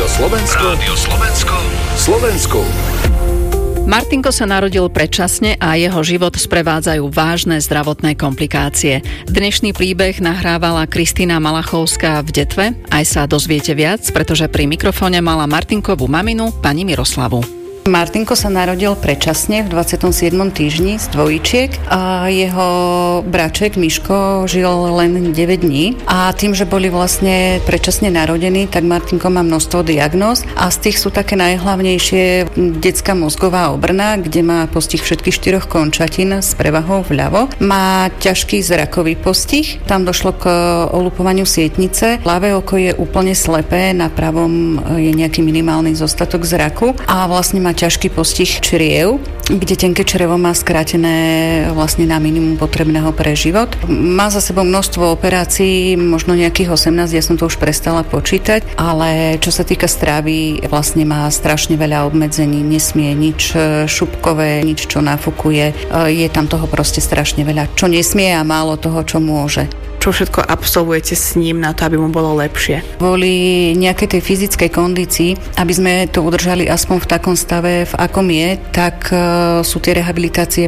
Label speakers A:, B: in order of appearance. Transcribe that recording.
A: Rádio Slovensko. Rádio Slovensko. Slovensku.
B: Martinko sa narodil predčasne a jeho život sprevádzajú vážne zdravotné komplikácie. Dnešný príbeh nahrávala Kristína Malachovská v Detve. Aj sa dozviete viac, pretože pri mikrofóne mala Martinkovú maminu, pani Miroslavu.
C: Martinko sa narodil predčasne v 27. týždni z dvojčiek a jeho braček Miško žil len 9 dní a tým, že boli vlastne predčasne narodení, tak Martinko má množstvo diagnóz a z tých sú také najhlavnejšie detská mozgová obrna, kde má postih všetkých 4 končatín s prevahou vľavo. Má ťažký zrakový postih, tam došlo k olupovaniu sietnice, ľavé oko je úplne slepé, na pravom je nejaký minimálny zostatok zraku a vlastne má ťažký postih čriev, kde tenké črevo má skrátené vlastne na minimum potrebného pre život. Má za sebou množstvo operácií, možno nejakých 18, ja som to už prestala počítať, ale čo sa týka stravy, vlastne má strašne veľa obmedzení, nesmie nič šupkové, nič, čo nafúkuje, je tam toho proste strašne veľa, čo nesmie a málo toho, čo môže.
D: Čo všetko absolvujete s ním na to, aby mu bolo lepšie?
C: Kvôli nejakej tej fyzickej kondícii, aby sme to udržali aspoň v takom stave, v akom je, tak sú tie rehabilitácie